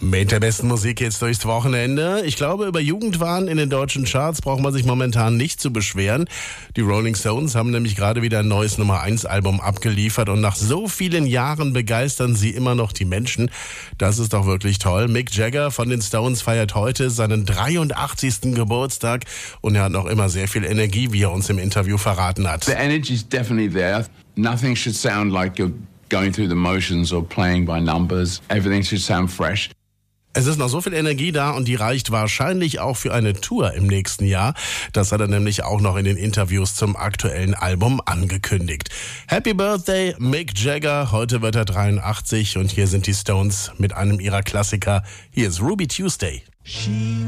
Mit der besten Musik geht's durchs Wochenende. Ich glaube, über Jugendwahn in den deutschen Charts braucht man sich momentan nicht zu beschweren. Die Rolling Stones haben nämlich gerade wieder ein neues Nummer-1-Album abgeliefert und nach so vielen Jahren begeistern sie immer noch die Menschen. Das ist doch wirklich toll. Mick Jagger von den Stones feiert heute seinen 83. Geburtstag und er hat noch immer sehr viel Energie, wie er uns im Interview verraten hat. The energy is definitely there. Nothing should sound like you're going through the motions or playing by numbers. Everything should sound fresh. Es ist noch so viel Energie da und die reicht wahrscheinlich auch für eine Tour im nächsten Jahr. Das hat er nämlich auch noch in den Interviews zum aktuellen Album angekündigt. Happy Birthday, Mick Jagger. Heute wird er 83 und hier sind die Stones mit einem ihrer Klassiker. Hier ist Ruby Tuesday.